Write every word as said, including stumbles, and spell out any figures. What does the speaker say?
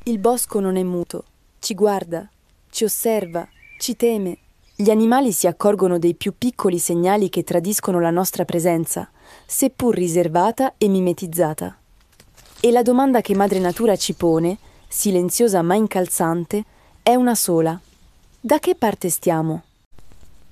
Il bosco non è muto, ci guarda, ci osserva, ci teme. Gli animali si accorgono dei più piccoli segnali che tradiscono la nostra presenza, seppur riservata e mimetizzata. E la domanda che Madre Natura ci pone, silenziosa ma incalzante, è una sola. Da che parte stiamo?